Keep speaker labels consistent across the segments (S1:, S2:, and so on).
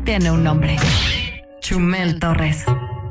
S1: tiene un nombre. Chumel Torres.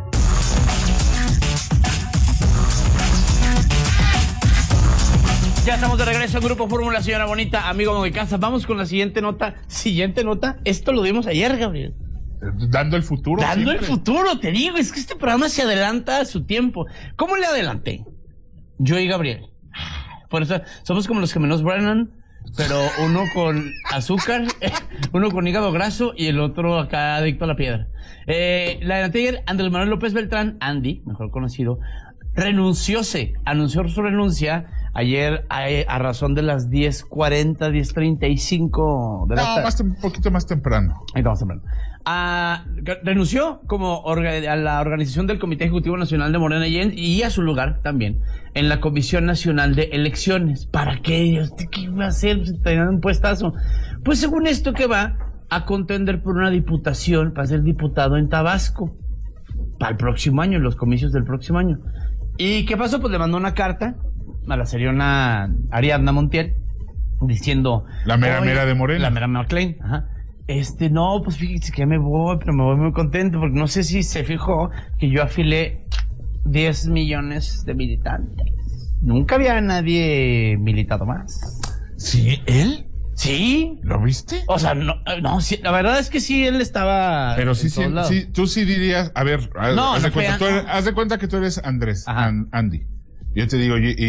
S2: Ya estamos de regreso en Grupo Fórmula, señora bonita, amigo de casa. Vamos con la siguiente nota. Siguiente nota. Esto lo dimos ayer, Gabriel.
S3: Dando el futuro.
S2: Dando
S3: siempre.
S2: el futuro, te digo. Es que este programa se adelanta a su tiempo. ¿Cómo le adelanté? Yo y Gabriel. Por eso somos como los gemelos Brennan, pero uno con azúcar, uno con hígado graso y el otro acá adicto a la piedra. La adelanté ayer. Andrés Manuel López Beltrán, Andy, mejor conocido, anunció su renuncia ayer a razón de las 10:40, 10:35 de la tarde.
S3: Un poquito más temprano.
S2: Ahí estamos temprano. Renunció a la organización del Comité Ejecutivo Nacional de Morena y a su lugar también en la Comisión Nacional de Elecciones. ¿Para qué? ¿Qué iba a hacer? Se tenían un puestazo. Pues según esto que va a contender por una diputación para ser diputado en Tabasco para el próximo año, en los comicios del próximo año. ¿Y qué pasó? Pues le mandó una carta a la seriona Ariadna Montiel diciendo...
S3: La mera mera de Morena.
S2: La mera McLean, ajá. No, pues fíjese que ya me voy, pero me voy muy contento porque no sé si se fijó que yo afilé 10 millones de militantes. Nunca había nadie militado más.
S3: ¿Sí? ¿Él?
S2: ¿Sí?
S3: ¿Lo viste?
S2: O sea, no, sí, la verdad es que sí, él estaba...
S3: Pero sí, tú sí dirías, a ver, haz de cuenta que tú eres Andrés, Andy. Yo te digo, yo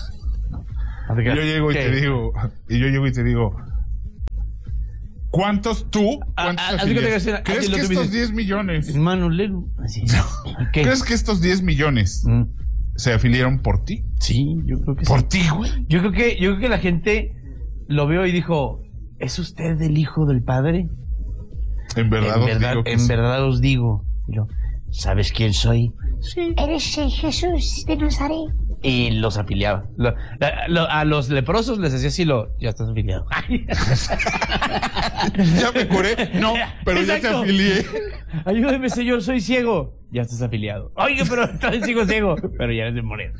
S3: llego y te digo, ¿cuántos afilias? ¿Crees que estos 10 millones?
S2: Hermano, así.
S3: ¿Crees que estos 10 millones se afiliaron por ti?
S2: Sí, yo creo que sí.
S3: ¿Por ti, güey?
S2: Yo creo que la gente lo vio y dijo, ¿es usted el hijo del padre?
S3: En verdad
S2: os digo. Yo, ¿sabes quién soy?
S4: Sí. Eres Jesús de Nazaret.
S2: Y los afiliaba. A los leprosos les decía así, ya estás afiliado.
S3: Ya me curé. No, pero exacto. Ya te afilié.
S2: Ayúdeme, señor, soy ciego. Ya estás afiliado. Oiga, pero todavía sigo ciego. Pero ya eres de Morena.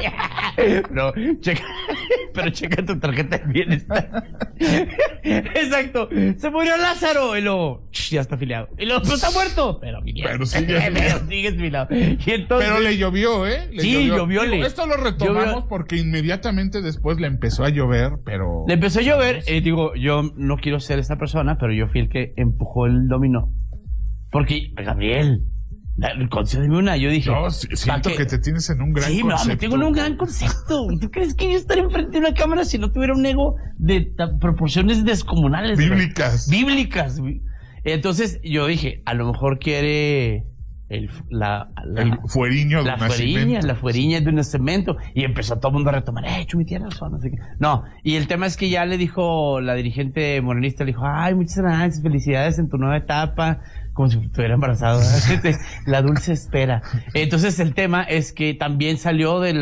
S2: Checa tu tarjeta de bienestar. Exacto. Se murió Lázaro. Y luego, ya está afiliado. Y luego, pero está muerto. Pero afiliado. Pero sigue afiliado. Y entonces,
S3: pero le llovió, ¿eh?
S2: Llovió.
S3: Esto lo retomamos porque inmediatamente después le empezó a llover, pero...
S2: Le empezó a llover. Digo, yo no quiero ser esta persona, pero yo fui el que empujó el dominó. Porque, Gabriel... Concédeme una, yo dije...
S3: No, siento que te tienes en un gran concepto.
S2: Sí, me tengo en un gran concepto. ¿Tú crees que yo estaría enfrente de una cámara si no tuviera un ego de proporciones descomunales? Bíblicas. Entonces yo dije, a lo mejor quiere el
S3: fueriño de un nacimiento.
S2: La fueriña de un nacimiento. Y empezó todo el mundo a retomar, Chumi, tienes razón, no sé qué. No, y el tema es que ya le dijo, la dirigente morenista le dijo, ay, muchas gracias, felicidades en tu nueva etapa, como si estuviera embarazado, la dulce espera. Entonces el tema es que también salió de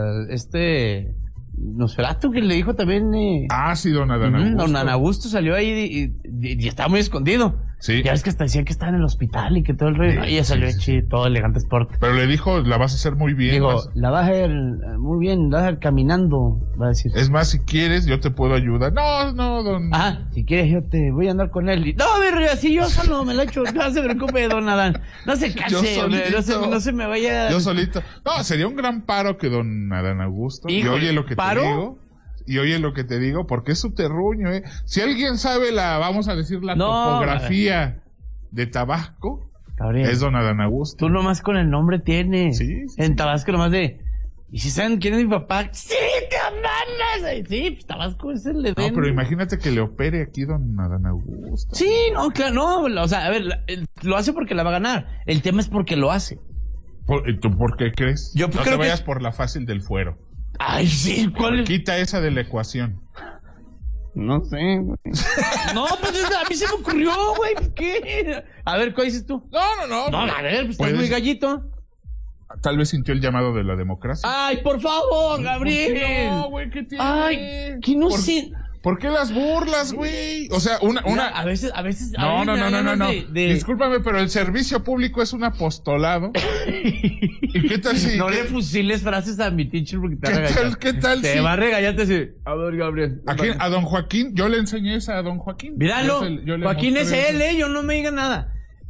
S2: Nosferatu, que le dijo también...
S3: sí, don Adán Augusto.
S2: Don Adán Augusto salió ahí y estaba muy escondido.
S3: Sí.
S2: Ya ves que hasta decían que estaba en el hospital y que todo el rollo. Y ella salió todo elegante sport.
S3: Pero le dijo, la vas a hacer muy bien.
S2: Digo, la vas a hacer muy bien, la vas a hacer caminando, va a decir.
S3: Es más, si quieres, yo te puedo ayudar. No, don...
S2: si quieres, yo te voy a andar con él. No, así yo solo me la echo. No se preocupe, don Adán. No se canse, no se me vaya...
S3: Yo solito. No, sería un gran paro que don Adán Augusto. Y oye lo que te digo. Porque es su terruño, ¿eh? Si alguien sabe vamos a decir, topografía de Tabasco, Gabriel, es don Adán Augusto.
S2: Tú nomás con el nombre tienes.
S3: Sí.
S2: En Tabasco nomás de... ¿Y si saben quién es mi papá? ¡Sí, te mandas! Sí, pues Tabasco es el de...
S3: No, pero imagínate que le opere aquí don Adán Augusto.
S2: Sí, no, claro, no. O sea, a ver, lo hace porque la va a ganar. El tema es porque lo hace.
S3: ¿Tú por qué crees?
S2: Yo
S3: no te vayas por la fácil del fuero.
S2: Ay, sí, ¿cuál es?
S3: Quita esa de la ecuación.
S2: No sé, güey. No, pues a mí se me ocurrió, güey. ¿Qué? A ver, ¿cuál dices tú?
S3: No,
S2: a ver, pues estás muy gallito.
S3: Tal vez sintió el llamado de la democracia.
S2: Ay, por favor, Gabriel.
S3: No, güey, ¿qué tiene?
S2: Ay, que no sé.
S3: ¿Por qué las burlas, güey? O sea,
S2: A veces.
S3: No. Discúlpame, pero el servicio público es un apostolado. ¿Y qué tal si...
S2: No le fusiles frases a mi teacher porque te va a regañar.
S3: ¿Qué tal
S2: te va a regañar, te dice, a ver, Gabriel.
S3: A don Joaquín, yo le enseñé esa a don Joaquín.
S2: Míralo, Joaquín es él, yo no me diga nada.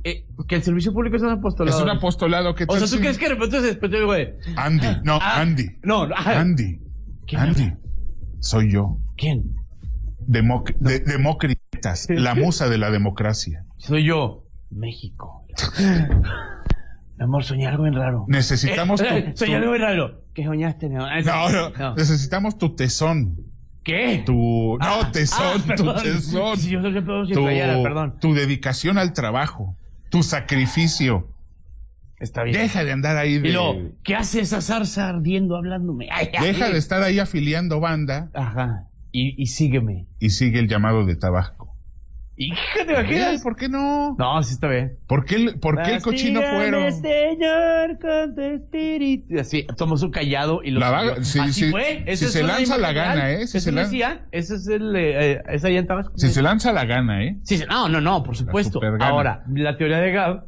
S2: que el servicio público es un apostolado.
S3: Es un apostolado que...
S2: O sea, ¿tú crees que de repente después, güey?
S3: Andy, no, Andy.
S2: No,
S3: Andy. Andy. Soy yo.
S2: ¿Quién?
S3: Demócritas, la musa de la democracia.
S2: Soy yo, México. Mi amor, soñé algo bien raro.
S3: Necesitamos
S2: soñé algo bien raro. ¿Qué soñaste? No.
S3: Necesitamos tu tesón.
S2: ¿Qué?
S3: Tu tesón.
S2: Si yo soy todo sin playera, perdón.
S3: Tu dedicación al trabajo, tu sacrificio.
S2: Está bien.
S3: Deja de andar ahí
S2: ¿qué hace esa zarza ardiendo hablándome?
S3: Deja de estar ahí afiliando banda.
S2: Ajá. Y sígueme.
S3: Y sigue el llamado de Tabasco.
S2: Hija, ¿te imaginas?
S3: ¿Por qué no?
S2: No, sí está bien.
S3: ¿Por qué el cochino fuero?
S2: Señor, con tu espíritu. Así, tomó su callado y lo
S3: así fue. Si se lanza la gana,
S2: ese es allá en Tabasco.
S3: Si se lanza la gana,
S2: Sí, no, por supuesto. Ahora, la teoría de Gab...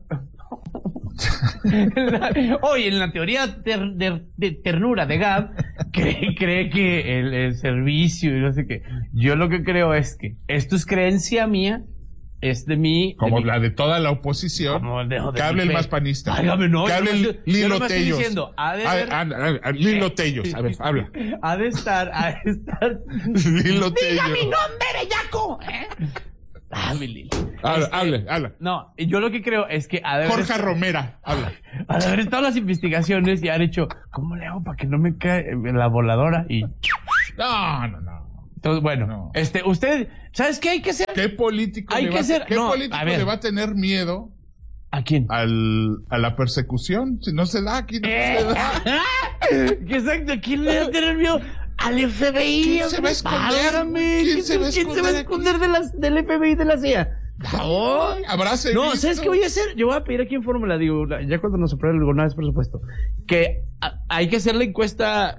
S2: Oye, en la teoría de ternura de Gab, cree que el servicio y no sé qué. Yo lo que creo es que esto es creencia mía, es de mí.
S3: Como la de toda la oposición. Que hable el más panista.
S2: Que hable
S3: el Lilo Tellos.
S2: Lilo
S3: Tellos. A ver, habla.
S2: Ha de estar.
S3: Lilo Tellos.
S4: ¡Diga mi nombre, bellaco!
S3: Habla.
S2: No, yo lo que creo es que
S3: Jorge Romera, habla.
S2: Al haber estado las investigaciones y haber hecho, ¿cómo le hago para que no me cae la voladora? Y
S3: no.
S2: Entonces, bueno, usted, ¿sabes qué hay que hacer?
S3: ¿Qué político le va a tener miedo?
S2: ¿A quién?
S3: A la persecución. Si no se da, aquí no se da.
S2: Exacto, ¿quién le va a tener miedo? Al FBI.
S3: ¿Quién se va a esconder?
S2: ¿Quién se va a esconder del FBI y de la CIA?
S3: Abrace.
S2: No, ¿sabes qué voy a hacer? Yo voy a pedir aquí en Fórmula, digo, ya cuando nos apruebe alguna vez presupuesto, que hay que hacer la encuesta,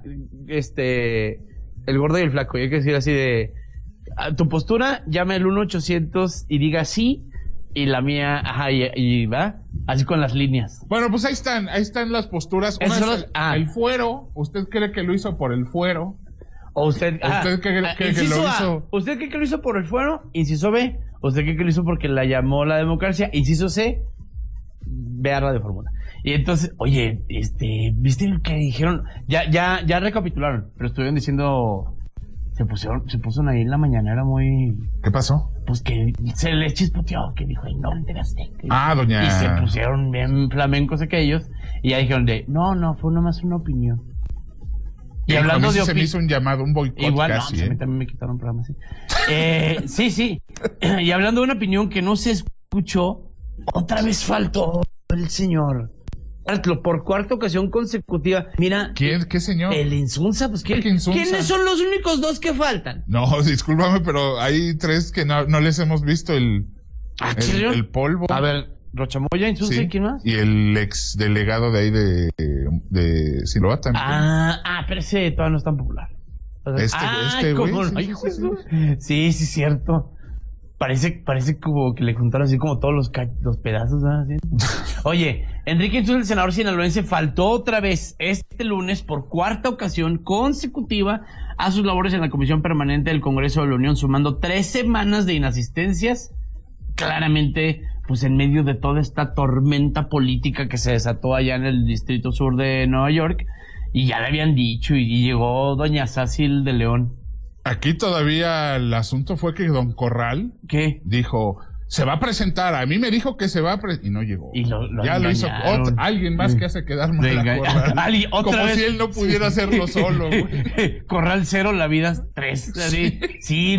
S2: el gordo y el flaco, y hay que decir así de, tu postura, llame al 1-800 y diga sí, y la mía, ajá, y va, así con las líneas.
S3: Bueno, pues ahí están las posturas. El fuero, ¿usted cree que lo hizo por el fuero?
S2: ¿O usted
S3: cree que lo hizo?
S2: ¿Usted cree que lo hizo por el fuero? Inciso B. ¿Usted cree que lo hizo porque la llamó la democracia? Inciso C. Vea Radio Fórmula. Y entonces, oye, ¿viste lo que dijeron? Ya recapitularon, pero estuvieron diciendo, se pusieron ahí en la mañanera muy...
S3: ¿Qué pasó?
S2: Pues que se le chispoteó, que dijo, no le enteraste.
S3: Doña...
S2: Y se pusieron bien flamencos aquellos, y ya dijeron no, fue nomás una opinión. Y hablando de
S3: se me hizo un llamado, un boicot
S2: igual,
S3: casi,
S2: a mí también me quitaron programas, sí. Y hablando de una opinión que no se escuchó, otra vez faltó el señor. Por cuarta ocasión consecutiva. Mira.
S3: ¿Qué señor?
S2: El Insunza, pues ¿quiénes son los únicos dos que faltan?
S3: No, discúlpame, pero hay tres que no les hemos visto el polvo.
S2: A ver, Rochamoya, Insunza, ¿y quién más?
S3: Y el ex delegado de ahí de Sinaloa también.
S2: Pero ese todavía no es tan popular.
S3: ¿cómo
S2: no? Sí, cierto. Parece como que le juntaron así como todos los pedazos, ¿verdad? Oye, Enrique Insunza, el senador sinaloense, faltó otra vez este lunes por cuarta ocasión consecutiva a sus labores en la Comisión Permanente del Congreso de la Unión, sumando 3 semanas de inasistencias, claramente pues en medio de toda esta tormenta política que se desató allá en el Distrito Sur de Nueva York, y ya le habían dicho, y llegó doña Sácil de León.
S3: Aquí todavía el asunto fue que don Corral dijo, se va a presentar, a mí me dijo que se va a presentar, y no llegó.
S2: Y lo
S3: ya
S2: hizo
S3: alguien más que hace quedar mal a Corral. Como si él no pudiera hacerlo solo, güey.
S2: Corral 0, la vida 3. Sí,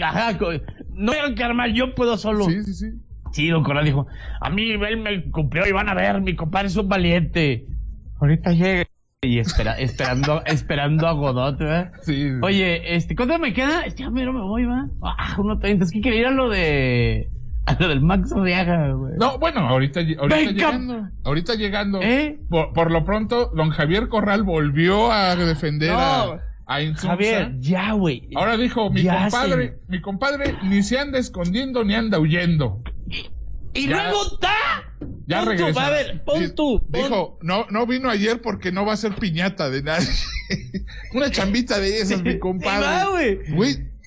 S2: no voy a quedar mal, yo puedo solo.
S3: Sí.
S2: Sí, don Corral dijo, a mí él me cumplió y van a ver, mi compadre es un valiente. Ahorita llega. Y esperando a Godot, ¿verdad?
S3: Sí.
S2: Oye, ¿cuánto me queda? Ya mero me voy, ¿va? 1:30. Es que quería ir a lo del Max Arriaga, güey.
S3: No, bueno, ahorita llegando. Ahorita llegando. Por lo pronto, don Javier Corral volvió a defender a Insunza.
S2: Javier, ya, güey.
S3: Ahora dijo, mi compadre ni se anda escondiendo ni anda huyendo.
S2: Y luego
S3: ya regresó.
S2: A ver, pon tú.
S3: Dijo, no vino ayer porque no va a ser piñata de nadie. Una chambita de esas, mi compadre.
S2: Güey.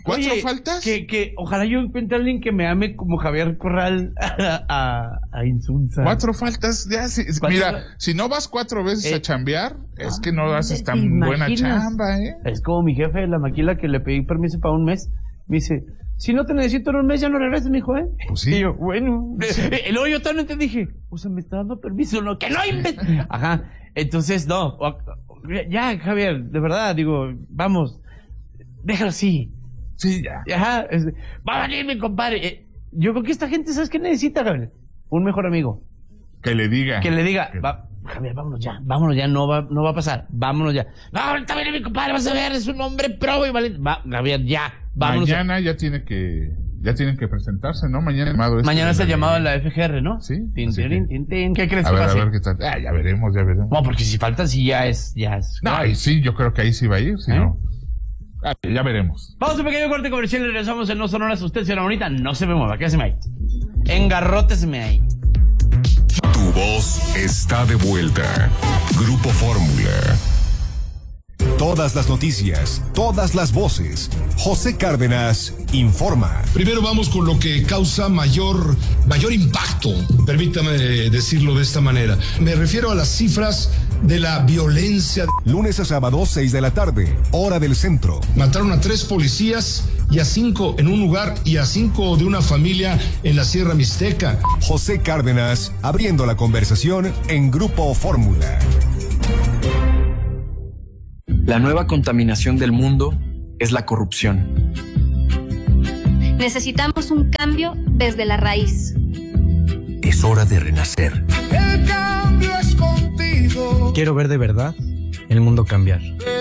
S3: ¿4 faltas?
S2: Que ojalá yo encuentre a alguien que me ame como Javier Corral a Insunza.
S3: 4 faltas, ya, mira, si no vas 4 veces a chambear, es que no haces tan buena chamba,
S2: Es como mi jefe de la maquila que le pedí permiso para un mes. Me dice, si no te necesito en un mes, ya no regreses, mijo,
S3: Pues sí.
S2: Y yo, bueno. Luego yo también te dije, o sea, me está dando permiso, ¿no? ¡Que no inventes! Ajá. Entonces, no. Ya, Javier, de verdad, digo, vamos. Déjalo así.
S3: Sí, ya.
S2: Ajá. Va a venir mi compadre. Yo creo que esta gente, ¿sabes qué necesita, Javier? Un mejor amigo.
S3: Que le diga.
S2: Javier, vámonos ya, no va a pasar, vámonos ya. No, ahorita viene mi compadre, vas a ver, es un hombre pro y valiente. Javier, ya, vámonos.
S3: Mañana ya tienen que presentarse, ¿no?
S2: Mañana es el llamado de la FGR, ¿no?
S3: Sí.
S2: ¿Qué crees que
S3: pase?
S2: A
S3: ver qué tal. Ya veremos.
S2: No, porque si faltan, sí ya es.
S3: No, y sí, yo creo que ahí sí va a ir, si no. Ya veremos.
S2: Vamos a un pequeño corte comercial y regresamos en No Sonoras. Usted, señora bonita, no se me mueva, quédese ahí. Engarróteseme ahí.
S5: Tu voz está de vuelta. Grupo Fórmula. Todas las noticias, todas las voces. José Cárdenas informa.
S6: Primero vamos con lo que causa mayor impacto, permítame decirlo de esta manera. Me refiero a las cifras de la violencia.
S5: Lunes a sábado, 6 de la tarde, hora del centro.
S6: Mataron a 3 policías y a 5 en un lugar y a 5 de una familia en la Sierra Mixteca.
S5: José Cárdenas abriendo la conversación en Grupo Fórmula.
S7: La nueva contaminación del mundo es la corrupción.
S8: Necesitamos un cambio desde la raíz.
S9: Es hora de renacer.
S10: El cambio es contigo.
S11: Quiero ver de verdad el mundo cambiar.